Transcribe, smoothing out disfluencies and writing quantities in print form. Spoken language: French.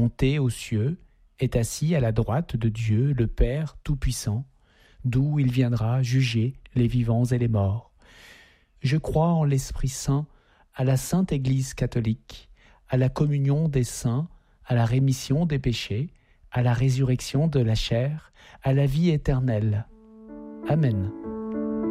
monté aux cieux, est assis à la droite de Dieu, le Père Tout-Puissant, d'où il viendra juger les vivants et les morts. Je crois en l'Esprit Saint, à la Sainte Église catholique, à la communion des saints, à la rémission des péchés, à la résurrection de la chair, à la vie éternelle. Amen.